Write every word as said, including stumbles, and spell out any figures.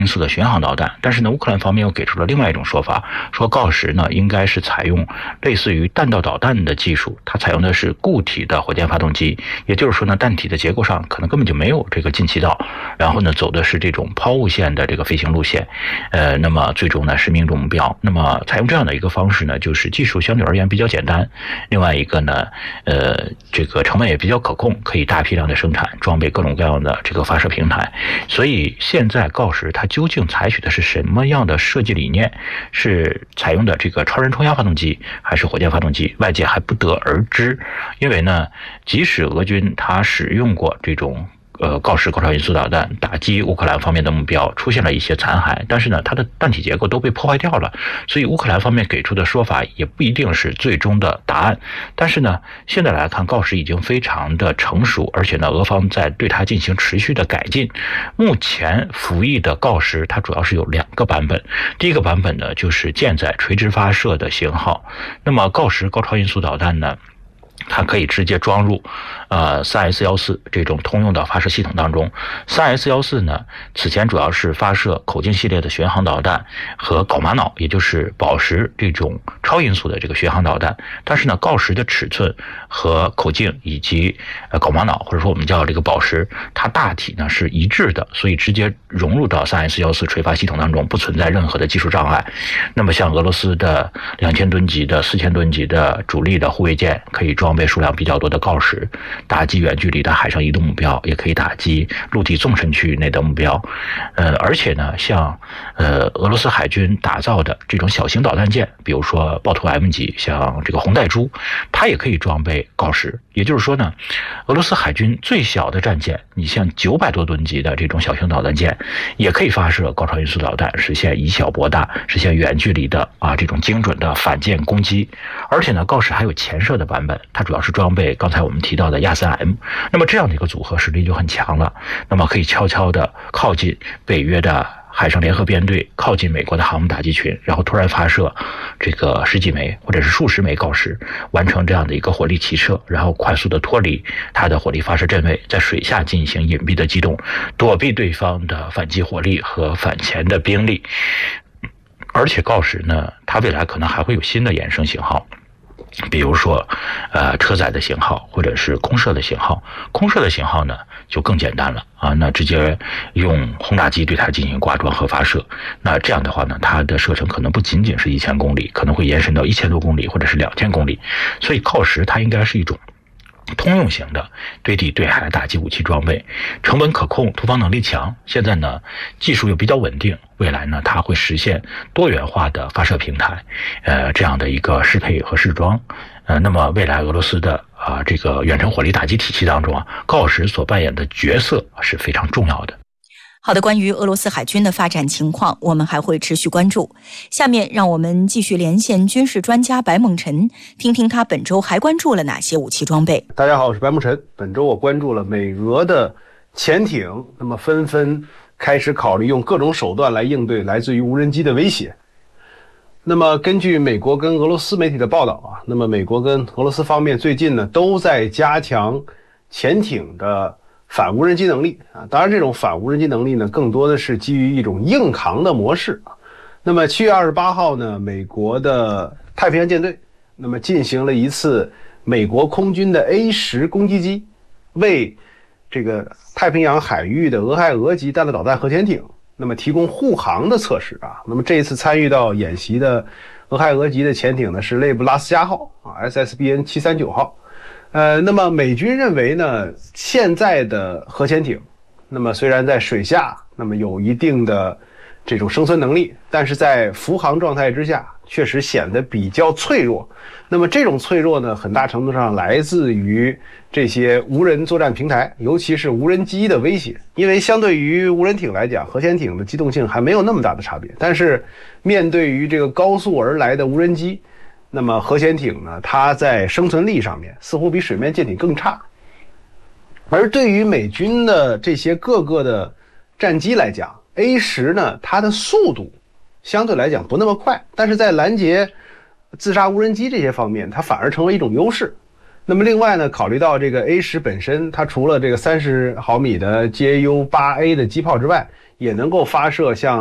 因素的巡航导弹，但是呢，乌克兰方面又给出了另外一种说法，说锆石呢应该是采用类似于弹道导弹的技术，它采用的是固体的火箭发动机，也就是说呢，弹体的结构上可能根本就没有这个进气道，然后呢，走的是这种抛物线的这个飞行路线，呃，那么最终呢是命中目标。那么采用这样的一个方式呢，就是技术相对而言比较简单，另外一个呢，呃，这个成本也比较可控，可以大批量的生产，装备各种各样的这个发射平台。所以现在锆石它究竟采取的是什么样的设计理念？是采用的这个超人冲压发动机，还是火箭发动机？外界还不得而知。因为呢，即使俄军它使用过这种呃锆石高超音速导弹打击乌克兰方面的目标，出现了一些残骸，但是呢，它的弹体结构都被破坏掉了，所以乌克兰方面给出的说法也不一定是最终的答案。但是呢，现在来看，锆石已经非常的成熟，而且呢，俄方在对它进行持续的改进。目前服役的锆石它主要是有两个版本，第一个版本呢就是舰载垂直发射的型号。那么锆石高超音速导弹呢，它可以直接装入呃 三 S 一四 这种通用的发射系统当中。 三 S 一四 呢，此前主要是发射口径系列的巡航导弹和镐玛瑙，也就是宝石这种超音速的这个巡航导弹。但是呢，锆石的尺寸和口径以及呃镐玛瑙，或者说我们叫这个宝石，它大体呢是一致的，所以直接融入到 三 S 一四 垂发系统当中，不存在任何的技术障碍。那么像俄罗斯的两千吨级的、四千吨级的主力的护卫舰，可以装备数量比较多的锆石，打击远距离的海上移动目标，也可以打击陆地纵深区域内的目标。呃，而且呢，像呃俄罗斯海军打造的这种小型导弹舰，比如说豹图 M 级，像这个红带珠，它也可以装备锆石。也就是说呢，俄罗斯海军最小的战舰，你像九百多吨级的这种小型导弹舰，也可以发射高超音速导弹，实现以小博大，实现远距离的啊这种精准的反舰攻击。而且呢，锆石还有潜射的版本，它主要是装备刚才我们提到的亚森 M。那么这样的一个组合实力就很强了，那么可以悄悄的靠近北约的海上联合编队，靠近美国的航母打击群，然后突然发射这个十几枚或者是数十枚锆石，完成这样的一个火力齐撤，然后快速的脱离它的火力发射阵位，在水下进行隐蔽的机动，躲避对方的反击火力和反潜的兵力。而且锆石呢，它未来可能还会有新的衍生型号，比如说呃车载的型号，或者是空射的型号。空射的型号呢就更简单了啊，那直接用轰炸机对它进行挂装和发射。那这样的话呢，它的射程可能不仅仅是一千公里，可能会延伸到一千多公里或者是两千公里。所以锆石它应该是一种通用型的对地对海打击武器装备，成本可控，突防能力强。现在呢，技术又比较稳定，未来呢，它会实现多元化的发射平台，呃，这样的一个适配和试装。呃，那么未来俄罗斯的啊、呃、这个远程火力打击体系当中啊，锆石所扮演的角色是非常重要的。 好的，关于俄罗斯海军的发展情况，我们还会持续关注。下面让我们继续连线军事专家白梦辰，听听他本周还关注了哪些武器装备。 大家好，我是白梦辰。本周我关注了美俄的潜艇，那么纷纷开始考虑用各种手段来应对来自于无人机的威胁。那么根据美国跟俄罗斯媒体的报道啊，那么美国跟俄罗斯方面最近呢都在加强潜艇的反无人机能力啊，当然这种反无人机能力呢，更多的是基于一种硬扛的模式啊。那么七月二十八号呢，美国的太平洋舰队那么进行了一次美国空军的 A 十 攻击机为这个太平洋海域的俄亥俄级弹道导弹核潜艇那么提供护航的测试啊。那么这一次参与到演习的俄亥俄级的潜艇呢是雷布拉斯加号啊 S S B N 七三九号。呃，那么美军认为呢，现在的核潜艇，那么虽然在水下，那么有一定的这种生存能力，但是在浮航状态之下，确实显得比较脆弱。那么这种脆弱呢，很大程度上来自于这些无人作战平台，尤其是无人机的威胁。因为相对于无人艇来讲，核潜艇的机动性还没有那么大的差别，但是面对于这个高速而来的无人机，那么核潜艇呢，它在生存力上面似乎比水面舰艇更差。而对于美军的这些各个的战机来讲 ，A 十 呢，它的速度相对来讲不那么快，但是在拦截自杀无人机这些方面，它反而成为一种优势。那么另外呢，考虑到这个 A 十 本身，它除了这个三十毫米的 J U 八 A 的机炮之外， 也能够发射像